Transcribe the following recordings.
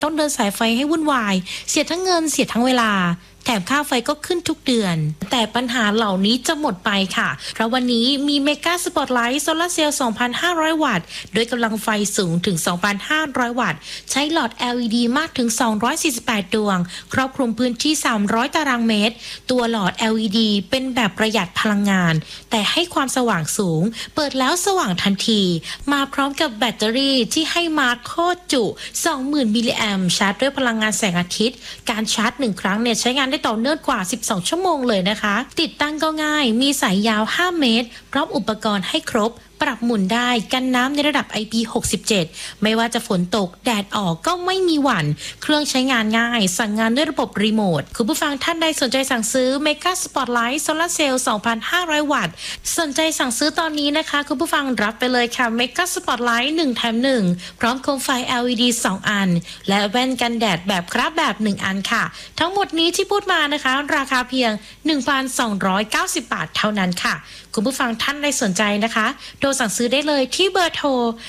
ต้องเดินสายไฟให้วุ่นวายเสียทั้งเงินเสียทั้งเวลาแถมค่าไฟก็ขึ้นทุกเดือนแต่ปัญหาเหล่านี้จะหมดไปค่ะเพราะวันนี้มีเมกาสปอตไลท์โซลาร์เซลล์ 2,500 วัตต์ด้วยกำลังไฟสูงถึง 2,500 วัตต์ใช้หลอด LED มากถึง 248 ดวงครอบคลุมพื้นที่ 300 ตารางเมตรตัวหลอด LED เป็นแบบประหยัดพลังงานแต่ให้ความสว่างสูงเปิดแล้วสว่างทันทีมาพร้อมกับแบตเตอรี่ที่ให้มาโคตรจุ 20,000 มิลลิแอมป์ชาร์จด้วยพลังงานแสงอาทิตย์การชาร์จ1ครั้งเนี่ยใช้งานได้ต่อเนื่องกว่า12ชั่วโมงเลยนะคะติดตั้งก็ง่ายมีสายยาว5เมตรพร้อมอุปกรณ์ให้ครบปรับหมุนได้กันน้ำในระดับ IP67 ไม่ว่าจะฝนตกแดดออกก็ไม่มีหวั่นเครื่องใช้งานง่ายสั่งงานด้วยระบบรีโมทคุณผู้ฟังท่านใดสนใจสั่งซื้อ Mega Spotlight Solar Cell 2,500 วัตต์สนใจสั่งซื้อตอนนี้นะคะคุณผู้ฟังรับไปเลยค่ะ Mega Spotlight 1 แถม 1พร้อมโคมไฟ LED 2 อันและแว่นกันแดดแบบครับแบบ1อันค่ะทั้งหมดนี้ที่พูดมานะคะราคาเพียง 1,290 บาทเท่านั้นค่ะคุณผู้ฟังท่านใดสนใจนะคะโทรสั่งซื้อได้เลยที่เบอร์โทร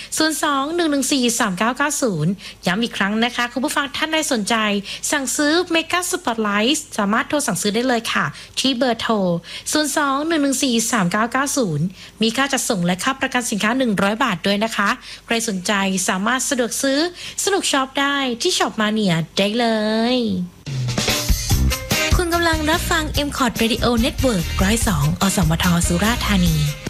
02-114-3990 ย้ำอีกครั้งนะคะคุณผู้ฟังท่านใดสนใจสั่งซื้อ Mega Spotlight สามารถโทรสั่งซื้อได้เลยค่ะที่เบอร์โทร 02-114-3990 มีค่าจัดส่งและค่าประกันสินค้า100 บาทด้วยนะคะใครสนใจสามารถสะดวกซื้อสนุกช็อปได้ที่ช็อปมาเนียได้เลยคุณกำลังรับฟัง M-Cot Radio Network 102 อสมท สุราษฎร์ธานี